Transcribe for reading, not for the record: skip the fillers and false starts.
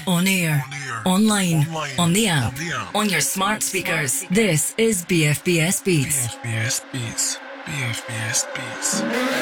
On air, online, on the app, on your smart speakers. This is BFBS Beats. BFBS Beats. BFBS Beats.